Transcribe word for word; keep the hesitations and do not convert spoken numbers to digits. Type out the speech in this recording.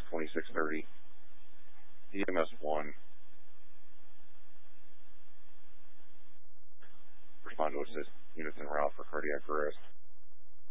twenty-six thirty. E M S one. Respond to assist units en route for cardiac arrest.